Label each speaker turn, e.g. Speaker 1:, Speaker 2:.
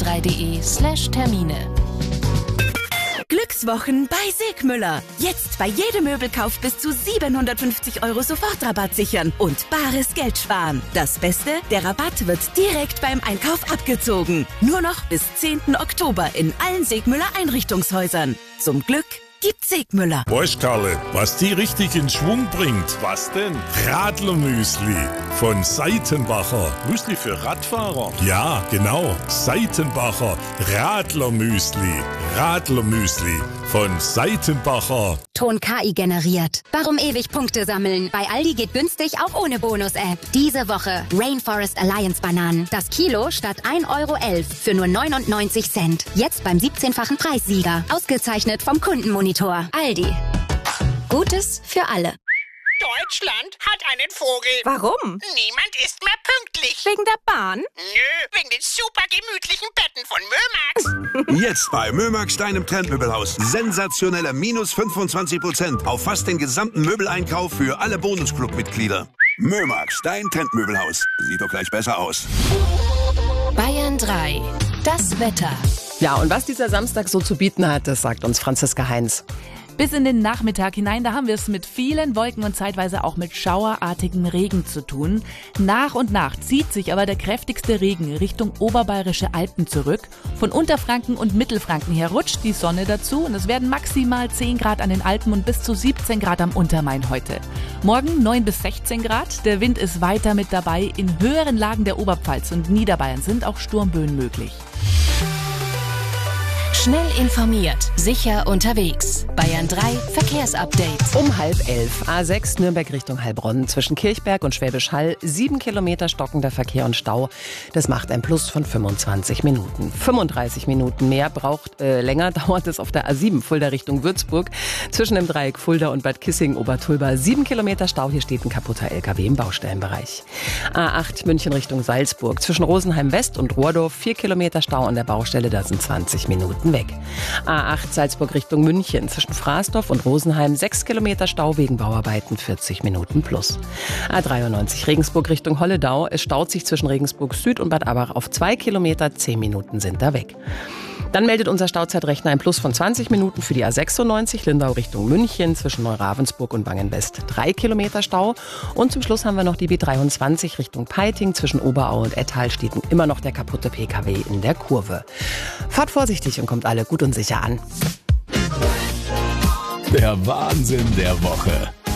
Speaker 1: bayern3.de/Termine.
Speaker 2: Glückswochen bei Segmüller. Jetzt bei jedem Möbelkauf bis zu 750 € Sofortrabatt sichern und bares Geld sparen. Das Beste, der Rabatt wird direkt beim Einkauf abgezogen. Nur noch bis 10. Oktober in allen Segmüller Einrichtungshäusern. Zum Glück gibt Segmüller.
Speaker 3: Weißt, Karle, was die richtig in Schwung bringt?
Speaker 4: Was denn?
Speaker 3: Radlermüsli von Seitenbacher.
Speaker 4: Müsli für Radfahrer?
Speaker 3: Ja, genau. Seitenbacher Radlermüsli. Radlermüsli von Seitenbacher.
Speaker 5: Ton KI generiert. Warum ewig Punkte sammeln? Bei Aldi geht günstig auch ohne Bonus-App. Diese Woche Rainforest Alliance Bananen. Das Kilo statt 1,11 € für nur 99 Cent. Jetzt beim 17-fachen Preissieger. Ausgezeichnet vom Kundenmonitor. Aldi. Gutes für alle.
Speaker 6: Deutschland hat einen Vogel.
Speaker 2: Warum?
Speaker 6: Niemand ist mehr pünktlich.
Speaker 2: Wegen der Bahn?
Speaker 6: Nö, wegen den super gemütlichen Betten von Mömax.
Speaker 7: Jetzt bei Mömax, deinem Trendmöbelhaus. Sensationelle minus 25% auf fast den gesamten Möbeleinkauf für alle Bonusclub-Mitglieder. Mömax, dein Trendmöbelhaus. Sieht doch gleich besser aus.
Speaker 1: Bayern 3. Das Wetter.
Speaker 8: Ja, und was dieser Samstag so zu bieten hat, das sagt uns Franziska Heinz.
Speaker 9: Bis in den Nachmittag hinein, da haben wir es mit vielen Wolken und zeitweise auch mit schauerartigem Regen zu tun. Nach und nach zieht sich aber der kräftigste Regen Richtung oberbayerische Alpen zurück. Von Unterfranken und Mittelfranken her rutscht die Sonne dazu und es werden maximal 10 Grad an den Alpen und bis zu 17 Grad am Untermain heute. Morgen 9 bis 16 Grad, der Wind ist weiter mit dabei. In höheren Lagen der Oberpfalz und Niederbayern sind auch Sturmböen möglich.
Speaker 1: Schnell informiert, sicher unterwegs. Bayern 3 Verkehrsupdate.
Speaker 8: Um 10:30 A6 Nürnberg Richtung Heilbronn zwischen Kirchberg und Schwäbisch Hall 7 Kilometer stockender Verkehr und Stau. Das macht ein Plus von 25 Minuten. 35 Minuten mehr länger dauert es auf der A7 Fulda Richtung Würzburg zwischen dem Dreieck Fulda und Bad Kissingen-Obertulba. 7 Kilometer Stau, hier steht ein kaputter LKW im Baustellenbereich. A8 München Richtung Salzburg zwischen Rosenheim West und Rohrdorf 4 Kilometer Stau an der Baustelle, da sind 20 Minuten weg. A8 Salzburg Richtung München zwischen Fraßdorf und Rosenheim 6 Kilometer Stau wegen Bauarbeiten, 40 Minuten plus. A93 Regensburg Richtung Holledau, es staut sich zwischen Regensburg Süd und Bad Abbach auf 2 Kilometer, 10 Minuten sind da weg. Dann meldet unser Stauzeitrechner ein Plus von 20 Minuten für die A96 Lindau Richtung München zwischen Neuravensburg und Wangen-West 3 Kilometer Stau. Und zum Schluss haben wir noch die B23 Richtung Peiting zwischen Oberau und Ettal steht immer noch der kaputte PKW in der Kurve. Fahrt vorsichtig und kommt alle gut und sicher an.
Speaker 10: Der Wahnsinn der Woche.